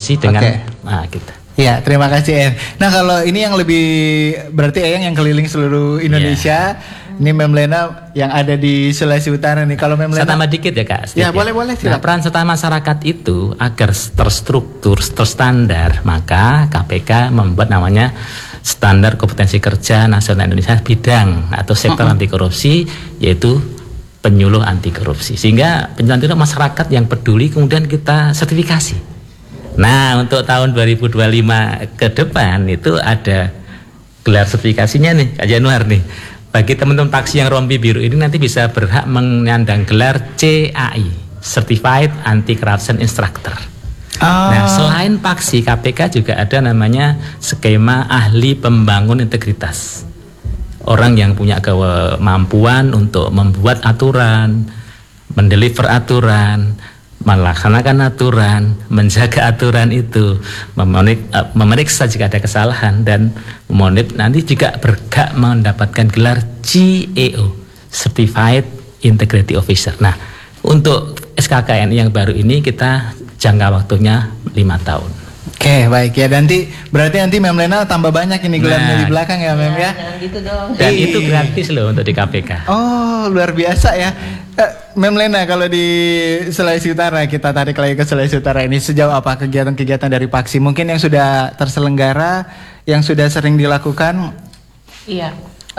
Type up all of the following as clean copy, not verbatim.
korupsi dengan kita. Ya, terima kasih Eyang. Nah, kalau ini yang lebih berarti Eyang yang keliling seluruh Indonesia. Ini Mem Lena yang ada di Sulawesi Utara nih. Kalau Mem Lena, saya tambah dikit ya Kak. Ya, boleh. Nah, peran serta masyarakat itu agar terstruktur, terstandar, maka KPK membuat namanya Standar Kompetensi Kerja Nasional Indonesia bidang atau sektor anti korupsi, yaitu penyuluh anti korupsi. Sehingga penyuluh anti masyarakat yang peduli kemudian kita sertifikasi. Nah, untuk tahun 2025 ke depan itu ada gelar sertifikasinya nih Kak Januar nih. Bagi teman-teman taksi yang rompi biru ini nanti bisa berhak menyandang gelar CAI, Certified Anti Corruption Instructor. Nah, selain Paksi, KPK juga ada namanya skema ahli pembangun integritas. Orang yang punya kemampuan untuk membuat aturan, mendeliver aturan, melaksanakan aturan, menjaga aturan itu, memeriksa jika ada kesalahan, dan memonit nanti juga berhak mendapatkan gelar GAO, Certified Integrity Officer. Nah, untuk SKKN yang baru ini kita jangka waktunya 5 tahun. Oke, baik ya. Berarti nanti Mem Lena tambah banyak ini gelarnya di belakang ya, Mem ya. Gitu dong. Dan itu gratis loh untuk di KPK. Oh, luar biasa ya. Mem Lena, kalau di Sulawesi Utara, kita tarik lagi ke Sulawesi Utara ini, sejauh apa kegiatan-kegiatan dari Paksi? Mungkin yang sudah terselenggara, yang sudah sering dilakukan? Iya.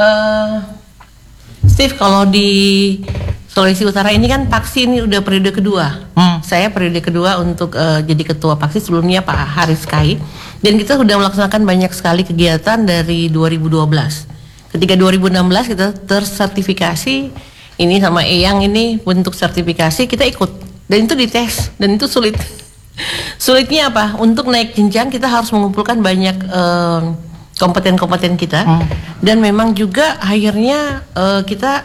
Steve, kalau di Sulawesi Utara ini kan Paksi ini udah periode kedua. Saya periode kedua untuk jadi ketua Paksi, sebelumnya Pak Haris Kai. Dan kita sudah melaksanakan banyak sekali kegiatan dari 2012. Ketika 2016 kita tersertifikasi, ini sama Eyang ini bentuk sertifikasi, kita ikut. Dan itu dites, dan itu sulit. Sulitnya apa? Untuk naik jenjang kita harus mengumpulkan banyak kompeten-kompeten kita. Dan memang juga akhirnya kita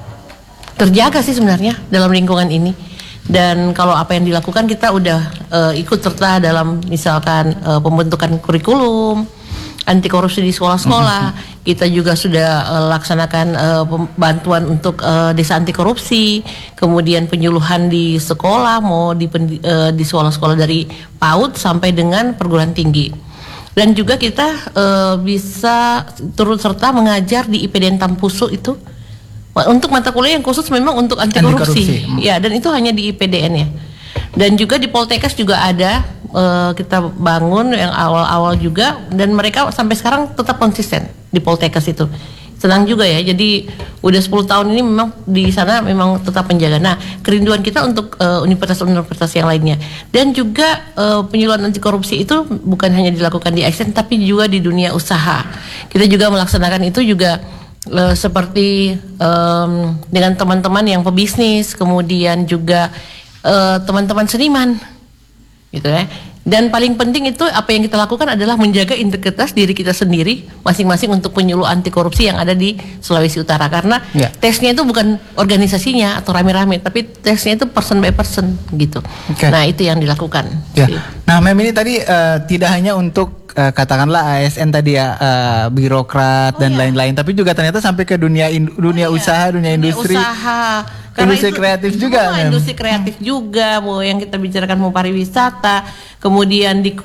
terjaga sih sebenarnya dalam lingkungan ini. Dan kalau apa yang dilakukan kita udah ikut serta dalam misalkan pembentukan kurikulum anti korupsi di sekolah-sekolah. Kita juga sudah laksanakan bantuan untuk desa anti korupsi, kemudian penyuluhan di sekolah, mau di sekolah-sekolah dari PAUD sampai dengan perguruan tinggi. Dan juga kita bisa turut serta mengajar di IPDN Tampusu itu untuk mata kuliah yang khusus memang untuk anti korupsi. Ya, dan itu hanya di IPDN ya. Dan juga di Poltekkes juga ada kita bangun yang awal-awal juga, dan mereka sampai sekarang tetap konsisten di Poltekkes itu. Senang juga ya. Jadi udah 10 tahun ini memang di sana memang tetap menjaga. Nah, kerinduan kita untuk universitas-universitas yang lainnya. Dan juga penyuluhan anti korupsi itu bukan hanya dilakukan di ASN tapi juga di dunia usaha. Kita juga melaksanakan itu juga seperti dengan teman-teman yang pebisnis, kemudian juga teman-teman seniman gitu ya. Dan paling penting itu apa yang kita lakukan adalah menjaga integritas diri kita sendiri masing-masing untuk penyuluh anti korupsi yang ada di Sulawesi Utara, karena tesnya itu bukan organisasinya atau rame-rame, tapi tesnya itu person by person gitu. Nah, itu yang dilakukan. Nah, Mem ini tadi tidak hanya untuk katakanlah ASN tadi ya, birokrat dan lain-lain, tapi juga ternyata sampai ke dunia usaha, dunia industri. Industri kreatif juga, industri kreatif juga, mau yang kita bicarakan mau pariwisata, kemudian di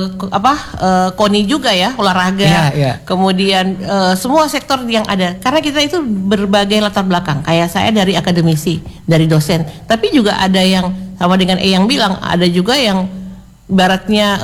KONI juga ya, olahraga, kemudian semua sektor yang ada, karena kita itu berbagai latar belakang. Kayak saya dari akademisi, dari dosen, tapi juga ada yang sama dengan Eyang bilang, ada juga yang baratnya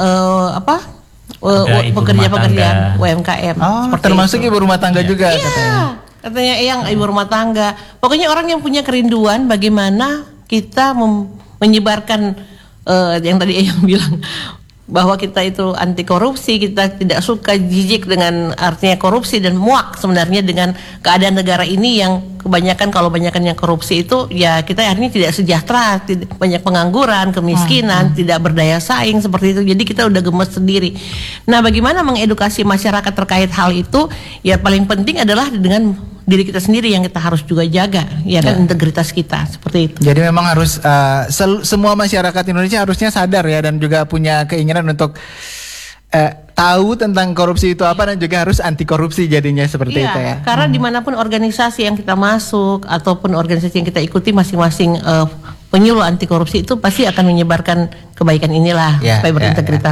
pekerja-pekerjaan UMKM. Termasuk ibu rumah tangga juga katanya. Katanya Eyang ibu rumah tangga. Pokoknya orang yang punya kerinduan bagaimana kita menyebarkan yang tadi Eyang bilang, bahwa kita itu anti korupsi, kita tidak suka jijik dengan artinya korupsi, dan muak sebenarnya dengan keadaan negara ini yang kebanyakan, kalau banyakan yang korupsi itu ya kita akhirnya tidak sejahtera, banyak pengangguran, kemiskinan, tidak berdaya saing seperti itu. Jadi kita udah gemes sendiri. Nah, bagaimana mengedukasi masyarakat terkait hal itu? Ya paling penting adalah dengan diri kita sendiri yang kita harus juga jaga, ya kan, integritas kita seperti itu. Jadi memang harus semua masyarakat Indonesia harusnya sadar ya, dan juga punya keinginan untuk tahu tentang korupsi itu apa, dan juga harus anti korupsi jadinya seperti itu ya. Karena dimanapun organisasi yang kita masuk ataupun organisasi yang kita ikuti, masing-masing penyuluh anti korupsi itu pasti akan menyebarkan kebaikan inilah supaya berintegritas.